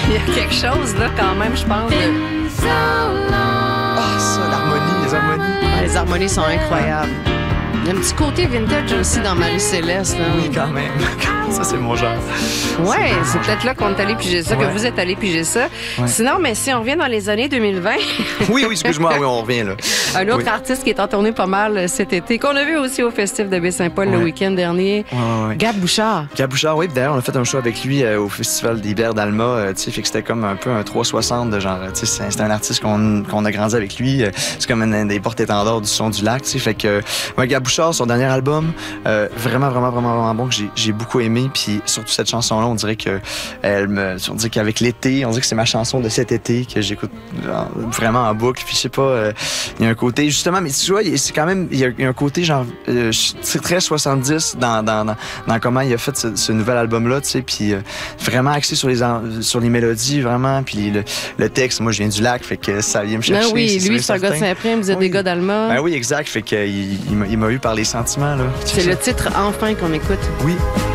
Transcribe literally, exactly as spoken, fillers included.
il y a quelque chose, là, quand même, je pense. De... Ah, ça, l'harmonie, les harmonies. Ah, les harmonies sont incroyables. Il y a un petit côté vintage aussi dans Marie-Céleste. Là. Oui, quand même. Ça, c'est mon genre. Ouais, c'est peut-être là qu'on est allé piger ça, Ouais. que vous êtes allé piger ça. Ouais. Sinon, mais si on revient dans les années deux mille vingt... Oui, oui, excuse-moi, oui, on revient là. Un autre Oui. artiste qui est en tournée pas mal cet été, qu'on a vu aussi au Festif de Baie-Saint-Paul le Ouais. week-end dernier. Ouais, ouais, ouais. Gab Bouchard. Gab Bouchard, oui, d'ailleurs, on a fait un show avec lui euh, au Festival d'hiver d'Alma, euh, tu sais, fait que c'était comme un peu un trois cent soixante de genre, tu sais, c'est- c'était un artiste qu'on qu'on a grandi avec lui, euh, c'est comme un, un des porte-étendards du son du lac, tu sais, fait que, ouais, Gab Bouchard, son dernier album, euh, vraiment, vraiment, vraiment, vraiment bon, que j'ai j'ai beaucoup aimé, puis surtout cette chanson-là, on dirait que, elle me, on dirait qu'avec l'été, on dirait que c'est ma chanson de cet été, que j'écoute euh, vraiment en boucle, puis je sais pas, euh, il y a un côté, justement, mais tu vois, il- c'est quand même, il y a, il y a un côté genre, euh, c'est très soixante-dix dans, dans, dans, dans comment il a fait ce, ce nouvel album-là, tu sais, puis euh, vraiment axé sur les, en- sur les mélodies, vraiment, puis le, le texte, moi, je viens du lac, fait que ça vient me chercher. Ben oui, c'est sûr lui, et c'est un gars de certain. Saint-Prime, vous êtes Oui. des gars d'Alma. Ben oui, exact, fait que il, il m'a- il m'a eu par les sentiments, là. C'est le titre Enfin qu'on écoute. Oui.